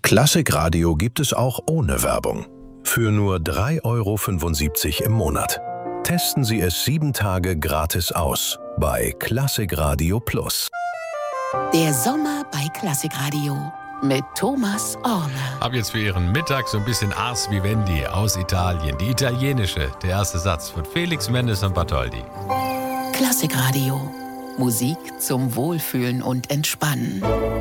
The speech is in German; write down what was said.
Klassikradio gibt es auch ohne Werbung. Für nur 3,75 € im Monat. Testen Sie es 7 Tage gratis aus bei Klassikradio Plus. Der Sommer bei Klassikradio mit Thomas Orne. Hab jetzt für Ihren Mittag so ein bisschen Ars Vivendi aus Italien. Die italienische, der erste Satz von Felix Mendes und Bartholdy. Klassikradio. Musik zum Wohlfühlen und Entspannen.